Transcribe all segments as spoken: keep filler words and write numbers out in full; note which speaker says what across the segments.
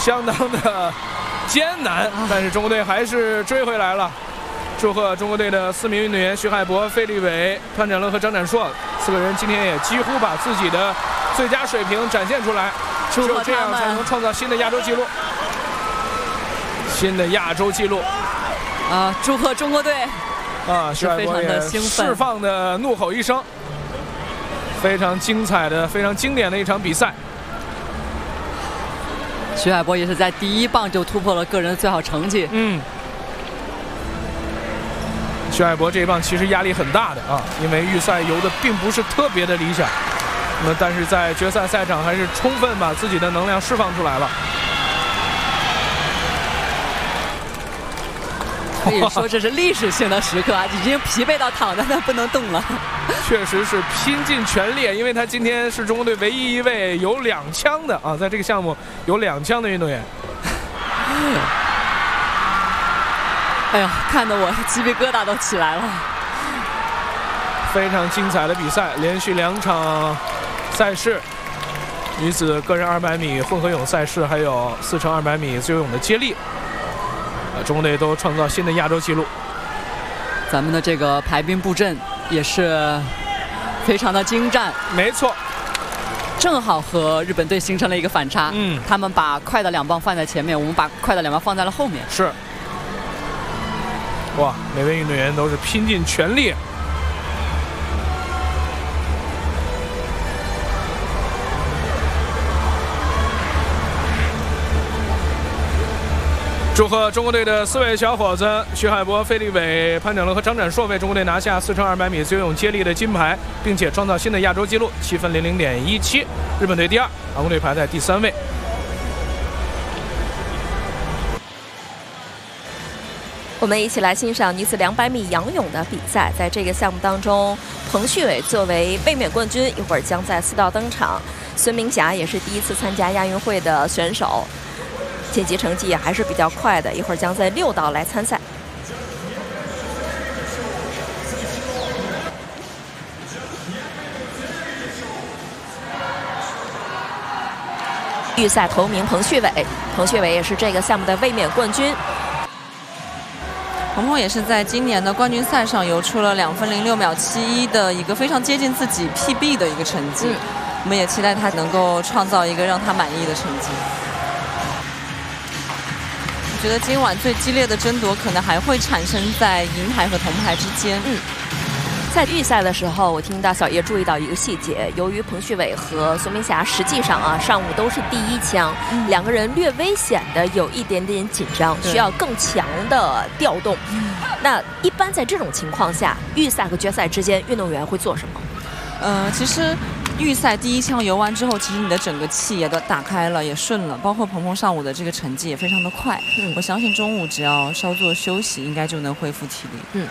Speaker 1: 相当的艰难，但是中国队还是追回来了。祝贺中国队的四名运动员徐海博、费立伟、潘展乐和张展硕四个人，今天也几乎把自己的最佳水平展现出来，只有这样才能创造新的亚洲纪录。新的亚洲纪录
Speaker 2: 啊！祝贺中国队！
Speaker 1: 啊，徐海博也释放的怒吼一声，非常精彩的、非常经典的一场比赛。
Speaker 2: 徐海博也是在第一棒就突破了个人的最好成绩。
Speaker 1: 嗯。徐海博这一棒其实压力很大的啊，因为预赛游的并不是特别的理想，那么但是在决赛赛场还是充分把自己的能量释放出来了。
Speaker 2: 可以说这是历史性的时刻啊，已经疲惫到躺在那不能动了。
Speaker 1: 确实是拼尽全力，因为他今天是中国队唯一一位有两枪的啊，在这个项目有两枪的运动员。
Speaker 2: 哎呀，看得我鸡皮疙瘩都起来了。
Speaker 1: 非常精彩的比赛，连续两场赛事，女子个人二百米混合泳赛事，还有四乘二百米自由泳的接力，呃，中国队都创造新的亚洲纪录。
Speaker 2: 咱们的这个排兵布阵也是非常的精湛。
Speaker 1: 没错。
Speaker 2: 正好和日本队形成了一个反差。
Speaker 1: 嗯，
Speaker 2: 他们把快的两棒放在前面，我们把快的两棒放在了后面。
Speaker 1: 是。哇，每位运动员都是拼尽全力。祝贺中国队的四位小伙子徐海博、费立伟、潘展乐和张展硕为中国队拿下四乘二百米自由泳接力的金牌，并且创造新的亚洲纪录七分零零点一七。日本队第二，韩国队排在第三位。
Speaker 3: 我们一起来欣赏女子两百米仰泳的比赛。在这个项目当中，彭旭伟作为卫冕冠军，一会儿将在四道登场。孙明霞也是第一次参加亚运会的选手，晋级成绩也还是比较快的，一会儿将在六道来参赛。预赛头名彭旭伟，彭旭伟也是这个项目的卫冕冠军。
Speaker 4: 鹏鹏也是在今年的冠军赛上游出了两分零六秒七一的一个非常接近自己 P B 的一个成绩，嗯、我们也期待他能够创造一个让他满意的成绩。我觉得今晚最激烈的争夺可能还会产生在银牌和铜牌之间。
Speaker 3: 嗯。在预赛的时候，我听到小叶注意到一个细节，由于彭旭伟和孙明霞实际上啊上午都是第一枪，嗯、两个人略微显得有一点点紧张，需要更强的调动。嗯、那一般在这种情况下，预赛和决赛之间，运动员会做什么？
Speaker 4: 呃，其实预赛第一枪游完之后，其实你的整个气也都打开了，也顺了，包括鹏鹏上午的这个成绩也非常的快。嗯、我相信中午只要稍作休息，应该就能恢复体力。
Speaker 3: 嗯。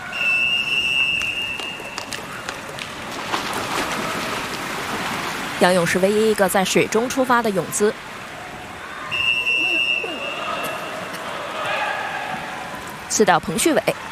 Speaker 3: 仰泳是唯一一个在水中出发的泳姿。四道彭旭伟。